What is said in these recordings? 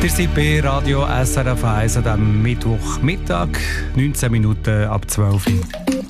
Ihr seid bei Radio SRF 1 an diesem Mittwochmittag, 19 Minuten ab 12 Uhr.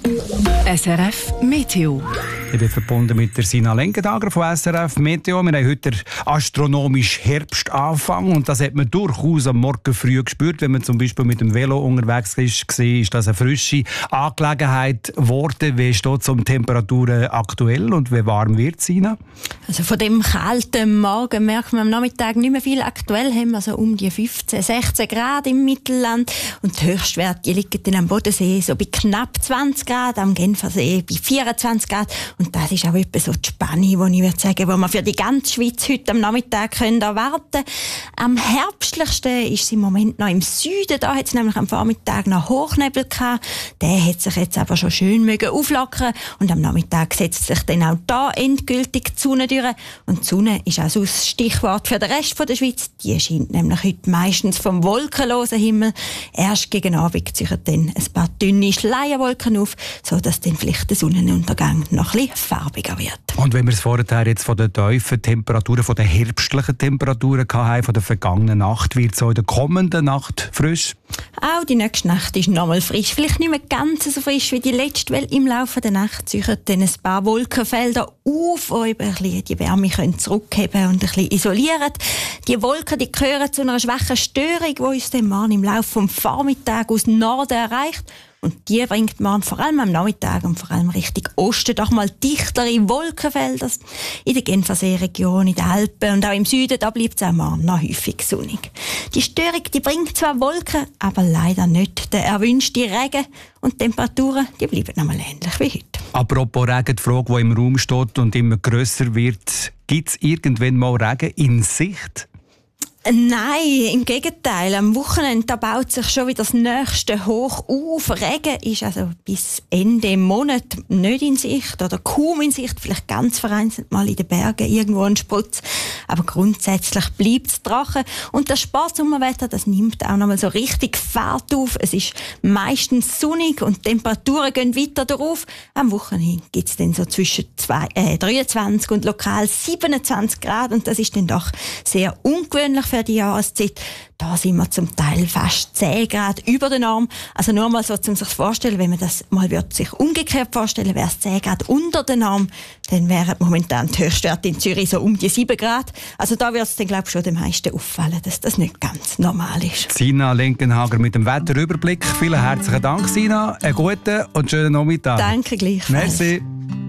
SRF Meteo. Ich bin verbunden mit der Sina Lenkendager von SRF Meteo. Wir haben heute den astronomischen Herbstanfang und das hat man durchaus am Morgen früh gespürt. Wenn man zum Beispiel mit dem Velo unterwegs ist, ist das eine frische Angelegenheit geworden. Wie steht es um die Temperaturen aktuell und wie warm wird es, Sina? Also von dem kalten Morgen merkt man am Nachmittag nicht mehr viel. Aktuell haben wir so um die 15, 16 Grad im Mittelland und die Höchstwerte liegen dann am Bodensee so bei knapp 20 Grad, am Genfersee bei 24 Grad. Und das ist auch etwa so die Spanne, die ich würde sagen, die wir für die ganze Schweiz heute am Nachmittag erwarten können. Am herbstlichsten ist es im Moment noch im Süden. Da hat es nämlich am Vormittag noch Hochnebel gehabt. Der hat sich jetzt aber schon schön auflockern und am Nachmittag setzt sich dann auch da endgültig die Sonne durch. Und die Sonne ist auch so das Stichwort für den Rest der Schweiz. Die scheint nämlich heute meistens vom wolkenlosen Himmel. Erst gegen Abend ziehen dann ein paar dünne Schleierwolken auf, sodass dann vielleicht der Sonnenuntergang noch ein bisschen farbiger wird. Und wenn wir es vorher jetzt von den tiefen Temperaturen, von den herbstlichen Temperaturen hatten, von der vergangenen Nacht, wird es auch in der kommenden Nacht frisch? Auch die nächste Nacht ist nochmal frisch. Vielleicht nicht mehr ganz so frisch wie die letzte, weil im Laufe der Nacht ziehen dann ein paar Wolkenfelder auf, die eben ein bisschen die Wärme zurückheben und ein bisschen isolieren. Die Wolken die gehören zu einer schwachen Störung, die uns dann morgen im Laufe des Vormittags aus dem Norden erreicht. Und die bringt man vor allem am Nachmittag und vor allem Richtung Osten doch mal dichtere Wolkenfelder in der Genfersee-Region, in den Alpen und auch im Süden, da bleibt es auch morgen noch häufig sonnig. Die Störung die bringt zwar Wolken, aber leider nicht den erwünschten Regen und die Temperaturen die bleiben nochmal ähnlich wie heute. Apropos Regen, die Frage, die im Raum steht und immer grösser wird, gibt es irgendwann mal Regen in Sicht? Nein, im Gegenteil. Am Wochenende da baut sich schon wieder das nächste hoch auf. Regen ist also bis Ende Monat nicht in Sicht oder kaum in Sicht. Vielleicht ganz vereinzelt mal in den Bergen irgendwo ein Sprutz. Aber grundsätzlich bleibt es trocken. Und das Spätsommerwetter, das nimmt auch noch mal so richtig Fahrt auf. Es ist meistens sonnig und die Temperaturen gehen weiter darauf. Am Wochenende gibt es dann so zwischen 23 und lokal 27 Grad. Und das ist dann doch sehr ungewöhnlich für die Jahreszeit. Da sind wir zum Teil fast 10 Grad über der Norm. Also nur mal so, um sich zu vorstellen, wenn man das mal sich umgekehrt vorstellen, wäre es 10 Grad unter der Norm, dann wären momentan die Höchstwerte in Zürich so um die 7 Grad. Also da wird es dann, glaube ich, schon den meisten auffallen, dass das nicht ganz normal ist. Sina Lenkenhager mit dem Wetterüberblick. Vielen herzlichen Dank, Sina. Einen guten und schönen Nachmittag. Danke gleichfalls. Merci.